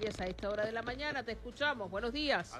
calles a esta hora de la mañana. Te escuchamos. Buenos días.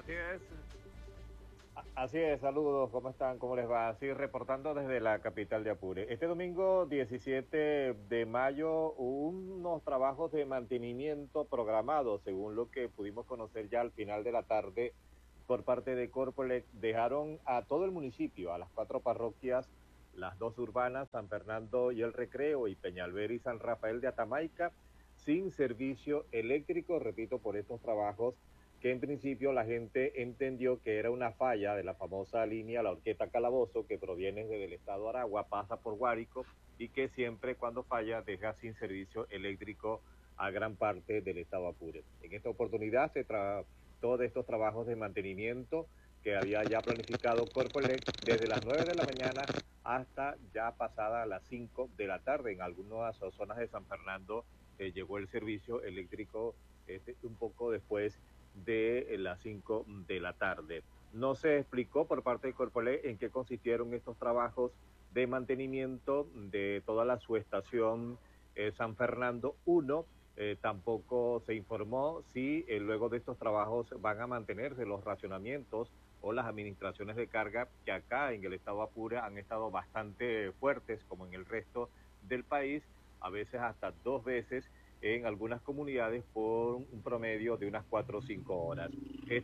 Así es, saludos, ¿cómo están? ¿Cómo les va? Así reportando desde la capital de Apure. Este domingo 17 de mayo hubo unos trabajos de mantenimiento programados, según lo que pudimos conocer ya al final de la tarde por parte de Corpoelec. Dejaron a todo el municipio, a las 4 parroquias, las 2 urbanas, San Fernando y El Recreo, y Peñalver y San Rafael de Atamaica, sin servicio eléctrico, repito, por estos trabajos que en principio la gente entendió que era una falla de la famosa línea La Horqueta Calabozo, que proviene desde el estado Aragua, pasa por Guárico, y que siempre cuando falla deja sin servicio eléctrico a gran parte del estado Apure. En esta oportunidad se todos estos trabajos de mantenimiento que había ya planificado Corpoelec desde las 9 de la mañana hasta ya pasada las 5 de la tarde. En algunas zonas de San Fernando llegó el servicio eléctrico un poco después de las 5 de la tarde. No se explicó por parte de Corpoelec en qué consistieron estos trabajos de mantenimiento de toda la subestación San Fernando 1. Tampoco se informó si luego de estos trabajos van a mantenerse los racionamientos o las administraciones de carga, que acá en el estado Apure han estado bastante fuertes, como en el resto del país, a veces hasta 2 veces en algunas comunidades por un promedio de unas 4 o 5 horas.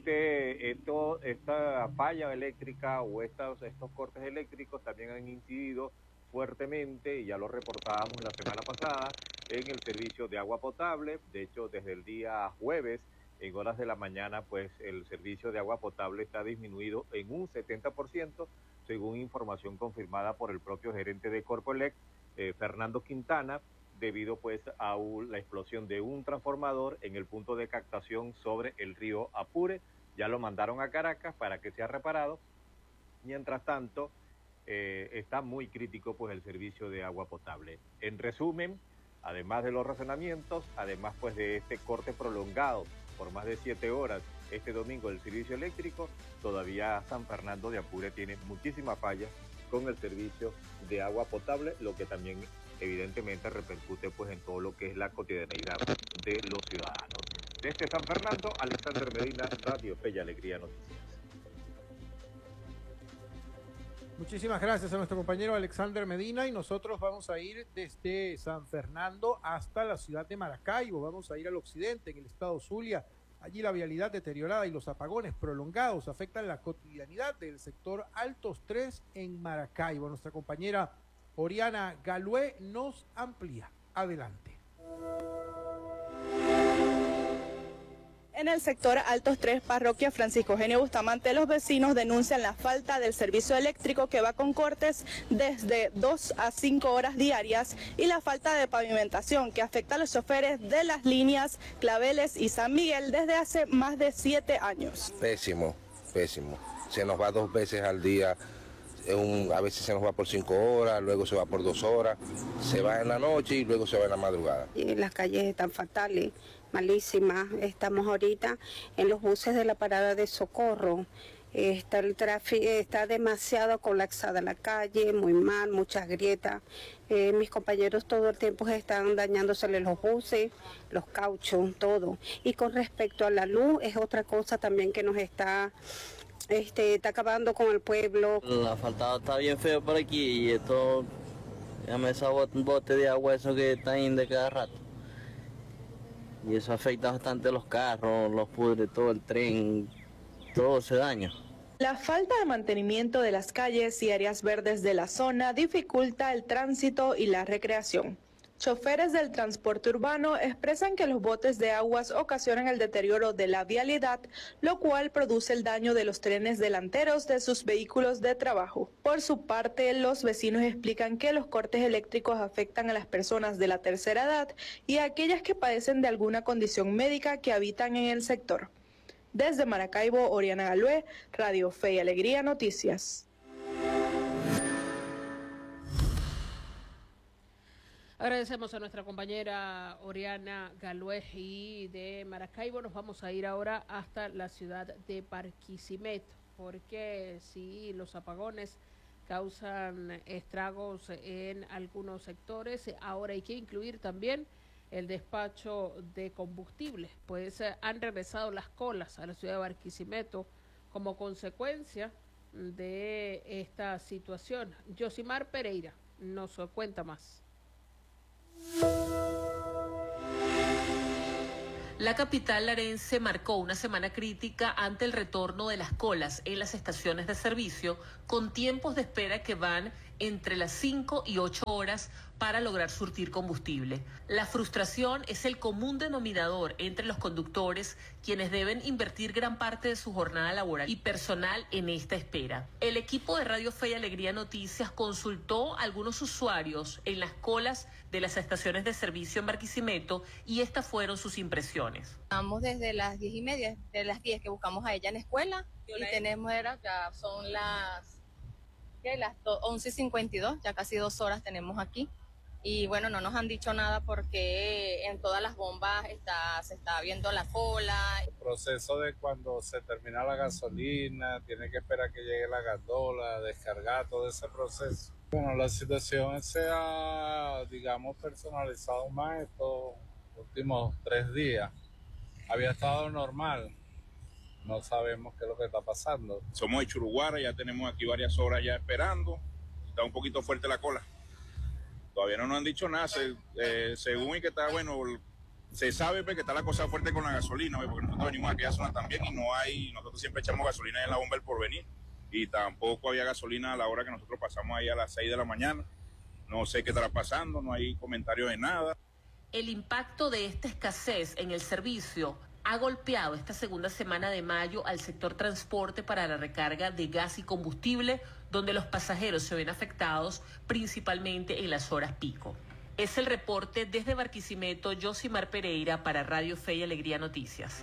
Esta falla eléctrica o estos cortes eléctricos también han incidido fuertemente, y ya lo reportábamos la semana pasada, en el servicio de agua potable. De hecho, desde el día jueves, en horas de la mañana, pues el servicio de agua potable está disminuido en un 70%, según información confirmada por el propio gerente de Corpoelec, Fernando Quintana, debido pues a la explosión de un transformador en el punto de captación sobre el río Apure. Ya lo mandaron a Caracas para que sea reparado. Mientras tanto, está muy crítico pues el servicio de agua potable. En resumen, además de los razonamientos, además pues de este corte prolongado por más de 7 horas este domingo del servicio eléctrico, todavía San Fernando de Apure tiene muchísimas fallas con el servicio de agua potable, lo que también evidentemente repercute pues en todo lo que es la cotidianeidad de los ciudadanos. Desde San Fernando, Alexander Medina, Radio Fe y Alegría Noticias. Muchísimas gracias a nuestro compañero Alexander Medina, y nosotros vamos a ir desde San Fernando hasta la ciudad de Maracaibo. Vamos a ir al occidente, en el estado Zulia. Allí la vialidad deteriorada y los apagones prolongados afectan la cotidianidad del sector Altos 3 en Maracaibo. Nuestra compañera Oriana Galué nos amplía. Adelante. En el sector Altos 3, parroquia Francisco Eugenio Bustamante, los vecinos denuncian la falta del servicio eléctrico, que va con cortes desde 2 a 5 horas diarias, y la falta de pavimentación que afecta a los choferes de las líneas Claveles y San Miguel desde hace más de 7 años. Pésimo, pésimo. Se nos va 2 veces al día. A veces se nos va por 5 horas, luego se va por 2 horas, se va en la noche y luego se va en la madrugada. Y las calles están fatales, malísimas. Estamos ahorita en los buses de la parada de Socorro. El tráfico está demasiado colapsada la calle, muy mal, muchas grietas. Mis compañeros todo el tiempo están dañándosele los buses, los cauchos, todo. Y con respecto a la luz, es otra cosa también que nos está acabando con el pueblo. La asfaltado está bien feo por aquí, y esto, déjame esa bote de agua, eso que está ahí de cada rato. Y eso afecta bastante los carros, los pudre, todo el tren, todo se daña. La falta de mantenimiento de las calles y áreas verdes de la zona dificulta el tránsito y la recreación. Choferes del transporte urbano expresan que los botes de aguas ocasionan el deterioro de la vialidad, lo cual produce el daño de los trenes delanteros de sus vehículos de trabajo. Por su parte, los vecinos explican que los cortes eléctricos afectan a las personas de la tercera edad y a aquellas que padecen de alguna condición médica que habitan en el sector. Desde Maracaibo, Oriana Galué, Radio Fe y Alegría Noticias. Agradecemos a nuestra compañera Oriana Galué, y de Maracaibo nos vamos a ir ahora hasta la ciudad de Barquisimeto, porque sí, los apagones causan estragos en algunos sectores. Ahora hay que incluir también el despacho de combustibles, pues han regresado las colas a la ciudad de Barquisimeto como consecuencia de esta situación. Yosimar Pereira nos cuenta más. La capital larense marcó una semana crítica ante el retorno de las colas en las estaciones de servicio, con tiempos de espera que van entre las 5 y 8 horas para lograr surtir combustible. La frustración es el común denominador entre los conductores, quienes deben invertir gran parte de su jornada laboral y personal en esta espera. El equipo de Radio Fe y Alegría Noticias consultó a algunos usuarios en las colas de las estaciones de servicio en Barquisimeto y estas fueron sus impresiones. Vamos desde las 10:30, de las 10 que buscamos a ella en escuela y tenemos, ya son las 11:52, ya casi 2 horas tenemos aquí. Y bueno, no nos han dicho nada porque en todas las bombas se está viendo la cola. El proceso de cuando se termina la gasolina, tiene que esperar que llegue la gandola, descargar todo ese proceso. Bueno, la situación se ha, digamos, personalizado más estos últimos 3 días. Había estado normal. No sabemos qué es lo que está pasando. Somos de Churuguara, ya tenemos aquí varias horas ya esperando. Está un poquito fuerte la cola. Todavía no nos han dicho nada. Según y que está, bueno, se sabe que está la cosa fuerte con la gasolina, porque nosotros venimos a aquella zona también y no hay, nosotros siempre echamos gasolina en la bomba El Porvenir y tampoco había gasolina a la hora que nosotros pasamos ahí a las 6 de la mañana. No sé qué estará pasando, no hay comentarios de nada. El impacto de esta escasez en el servicio ha golpeado esta segunda semana de mayo al sector transporte para la recarga de gas y combustible, donde los pasajeros se ven afectados principalmente en las horas pico. Es el reporte desde Barquisimeto, Yosimar Pereira para Radio Fe y Alegría Noticias.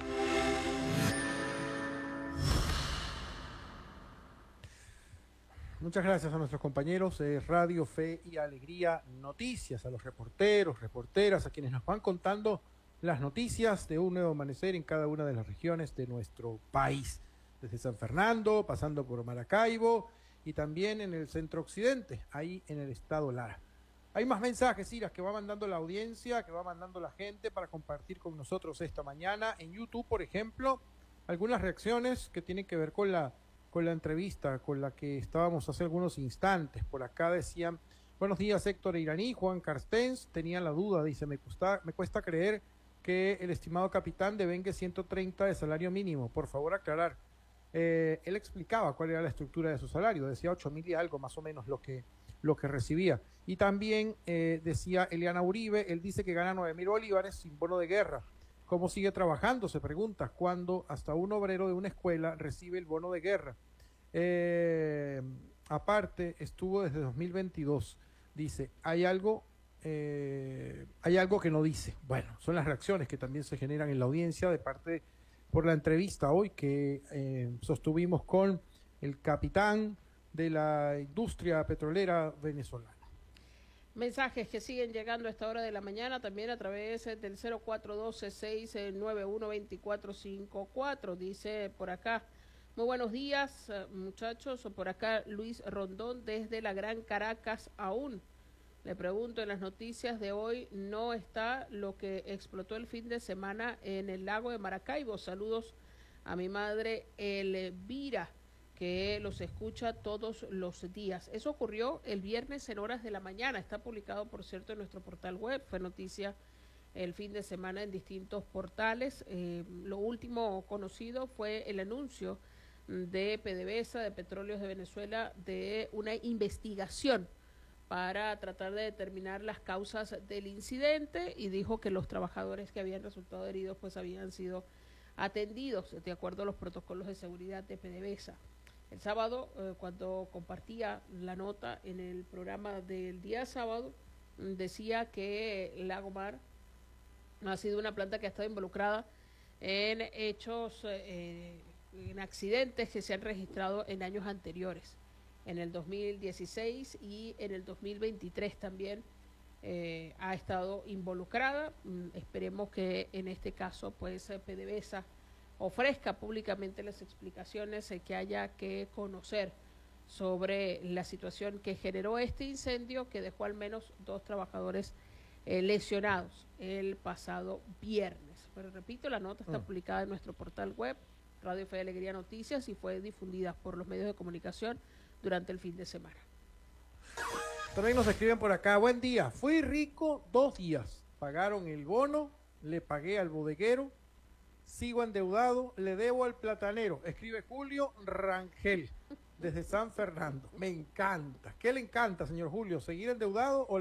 Muchas gracias a nuestros compañeros de Radio Fe y Alegría Noticias, a los reporteros, reporteras, a quienes nos van contando las noticias de un nuevo amanecer en cada una de las regiones de nuestro país, desde San Fernando, pasando por Maracaibo y también en el centro occidente, ahí en el estado Lara. Hay más mensajes, Iras, que va mandando la audiencia, que va mandando la gente para compartir con nosotros esta mañana. En YouTube, por ejemplo, algunas reacciones que tienen que ver con la entrevista con la que estábamos hace algunos instantes. Por acá decían, buenos días Héctor Iraní, Juan Carstens, tenía la duda, dice, me cuesta creer que el estimado capitán devengue 130 de salario mínimo, por favor aclarar. Él explicaba cuál era la estructura de su salario, decía 8.000 y algo más o menos lo que recibía. Y también decía Eliana Uribe, él dice que gana 9.000 bolívares sin bono de guerra. ¿Cómo sigue trabajando? Se pregunta, cuando hasta un obrero de una escuela recibe el bono de guerra. Aparte, estuvo desde 2022. Dice, hay algo que no dice. Bueno, son las reacciones que también se generan en la audiencia por la entrevista hoy que sostuvimos con el capitán de la industria petrolera venezolana. Mensajes que siguen llegando a esta hora de la mañana, también a través del 0412-691-2454. Dice por acá, muy buenos días muchachos, por acá Luis Rondón desde la Gran Caracas aún. Le pregunto, en las noticias de hoy no está lo que explotó el fin de semana en el lago de Maracaibo. Saludos a mi madre Elvira, que los escucha todos los días. Eso ocurrió el viernes en horas de la mañana. Está publicado, por cierto, en nuestro portal web. Fue noticia el fin de semana en distintos portales. Lo último conocido fue el anuncio de PDVSA, de Petróleos de Venezuela, de una investigación para tratar de determinar las causas del incidente, y dijo que los trabajadores que habían resultado heridos pues habían sido atendidos de acuerdo a los protocolos de seguridad de PDVSA. El sábado, cuando compartía la nota en el programa del día sábado, decía que Lagomar ha sido una planta que ha estado involucrada en hechos, en accidentes que se han registrado en años anteriores, en el 2016 y en el 2023 también ha estado involucrada. Esperemos que en este caso pues PDVSA ofrezca públicamente las explicaciones que haya que conocer sobre la situación que generó este incendio, que dejó al menos 2 trabajadores lesionados el pasado viernes. Pero repito, la nota está publicada en nuestro portal web, Radio Fe y Alegría Noticias, y fue difundida por los medios de comunicación durante el fin de semana. También nos escriben por acá, buen día, fui rico 2 días, pagaron el bono, le pagué al bodeguero, sigo endeudado, le debo al platanero, escribe Julio Rangel desde San Fernando. Me encanta. ¿Qué le encanta, señor Julio? ¿Seguir endeudado o